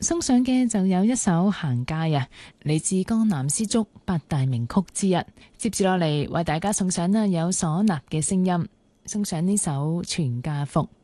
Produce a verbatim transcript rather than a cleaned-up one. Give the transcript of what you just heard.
送上嘅就有一首行街啊，嚟自江南絲竹八大名曲之一。接住落嚟為大家送上啦，有嗩吶嘅聲音，送上呢首全家福。